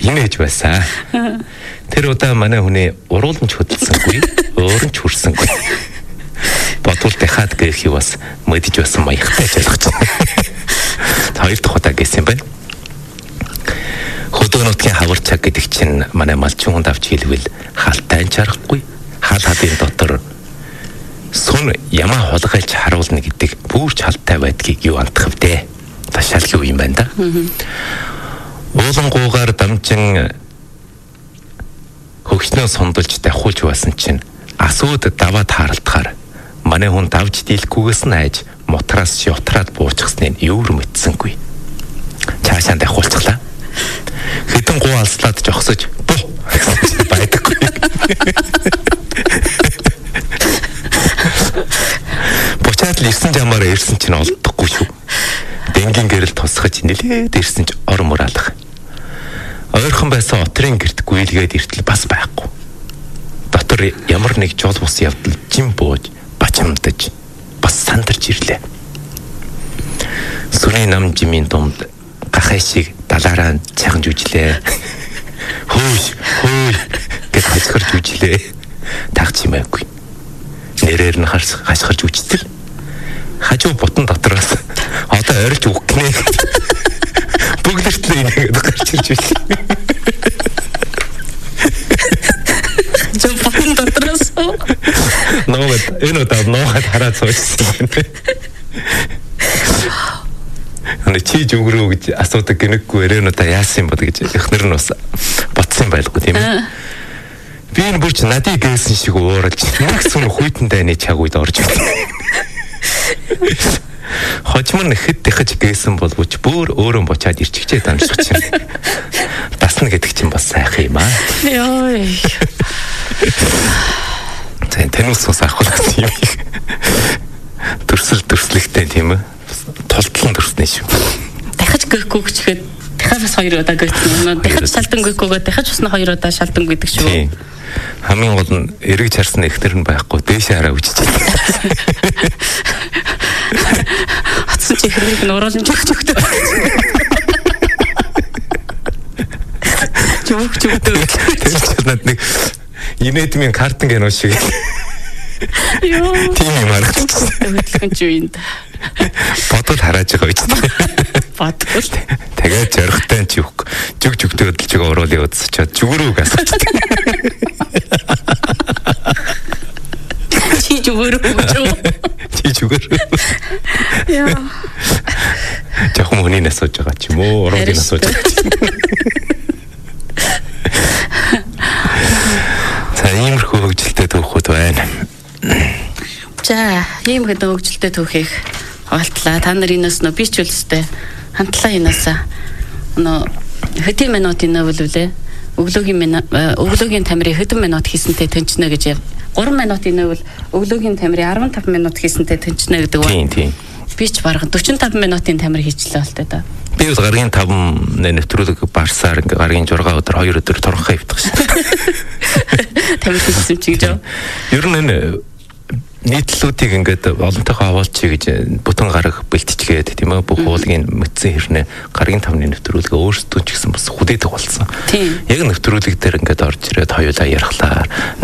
инээж байсан. Тэр удаа манай хүний урууламж хөдөлсөнгүй, өөр нь ч хүрсэнгүй. Бодвол дахиад гээх юу бас мэдэж байсан маягтай ч ойлгож байна. Хоёр дахь удаа гэсэн юм байна. Хөдөөнөтгийн хавар цаг гэдэг чинь манай малчин хүнд авч хэлвэл хаалтай чарахгүй. Хаал хадын дотор сүн ямаа хулгайлж харуулна гэдэг бүрч халтай байдгийг юу андах вдэ. Ташаал юу юм байна да. Уулангуугаар дамжин хөгснөө сундалж давхуулж байсан чинь асууд даваад харалтахаар манай хүн давж дийлэхгүйгээс нь айж мутраас шутраад буурчихсныг юур мэдсэнгүй. Цаашаа давхуулчихлаа. Хэдэн гоо алслаад жогсож буу байдаггүй. Бочаад л 9 жамаараа ирсэн чинь олдохгүй шүү. Дэнгийн гэрэл тусгаж нэлээд ирсэн ч ор мураалах. Ойрхон байсан отрын гэрт гүйлгээд иртэл бас байхгүй. Дотор ямар нэг жол бус явдал жим бууж бачамдаж бас сандарч ирлээ. Сүрийн нам жимийн дунд гахай шиг далаараа цайхан жүжлээ. Хөөш гэж хасгарч жүжлээ. Тагч юм аагүй. Нэрээр нь хасгарч үжтэл хажуу бутан дотроос одоо орилж өгөх гинэ. Бүгдэрт л ингэж гарч ирж байлаа. Жоо бутан дотроос ногод энэ удаа ногод хараад суусан байна. Аны чи зүгрүү гэж асуудаг гинэггүй өрөөнө та яасан бод гэж эхнэр нь бас ботсон байлгүй тийм ээ. Би энэ бүрч надыг гээсэн шиг ууралж нэг сүн хүйтэн дайны чаг үед орж ирлээ. Хожим нь хэд дахиж гээсэн боловч бүр өөрөө бочаад ирчихжээ таньж чинь. Дасна гэдэг чинь бас сайхан юм аа. Йоо. Танус ус ахуулсан юм. Төрслөгтэй тийм ээ. Толтлон төрснэ шүү. Дахиж гүйхгүй гэчихэд дахиад бас 2 удаа гүйсэн. Дахиж шалдан гүйгүйгээ дахиж бас 2 удаа шалдан гүйдэг шүү. Хамгийн гол нь эргэж харсан ихтер нь байхгүй дээшээ хараа үжиж байна. Атсан чи хэрэг нь уруулж өгдөг. Жогдөө. Тэр чинь над нэг инээдмийн картын кино шиг. Йоо. Тийм юм харагдчихсан. Хөдөлгөн ч үеинд. Бодол харааж байгаа үст. Бодол. Тэгээд зоригтой ч юух. Жүгдөө хөдөлж байгаа уруулыг удсчаад зүгрүүг асуучих. Чи зүгрүү. Яа. Жохом хүнийг асууж байгаа ч юм уу? Уруулыг асууж байгаа ч юм уу? За иймэрхүү хөгжилтэй түүхүүд байна. За ийм хэд хөгжилтэй түүхийг хавaalтлаа. Та нар энэс нөө би ч үлстэй хамтлаа энэс нөө хэдэн минут инэвлүүлээ. Өглөөгийн тамирын хэдэн минут хийсэнтэй тэнчнэ гэж 3 минут инэвэл өглөөгийн тамирын 15 минут хийсэнтэй тэнчнэ гэдэг ба. Тийм. Би ч бараг 45 минутын тамир хийчлээ бол таа. Би бас гаргийн 5 нэвтрүүлэг барсаар ингээ гаргийн 6 өдөр 2 өдөр торхоо хөвтөх шээ. Тамир хийсэн чи гэж. Ер нь энэ нийтлүүдийг ингээд олонтойгоо аваалчих гэж бүтэн гараг бэлтчихгээд тийм ээ бүх уулын мэдсэн хэрнээ гаргийн 5-ны нэвтрүүлгээ өөрсдөө ч гэсэн бас хүдээдэг болсон. Яг нэвтрүүлэг дээр ингээд орж ирээд хоёулаа ярихлаа.